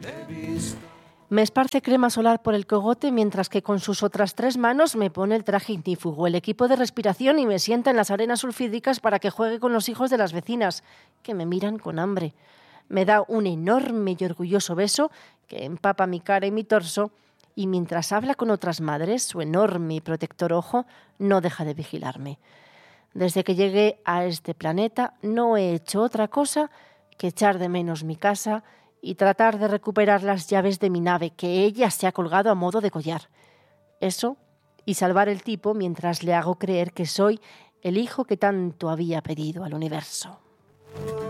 Me esparce crema solar por el cogote mientras que con sus otras 3 manos me pone el traje ignífugo, el equipo de respiración y me sienta en las arenas sulfídricas para que juegue con los hijos de las vecinas, que me miran con hambre. Me da un enorme y orgulloso beso que empapa mi cara y mi torso y mientras habla con otras madres, su enorme y protector ojo no deja de vigilarme. Desde que llegué a este planeta no he hecho otra cosa que echar de menos mi casa y tratar de recuperar las llaves de mi nave que ella se ha colgado a modo de collar. Eso y salvar el tipo mientras le hago creer que soy el hijo que tanto había pedido al universo.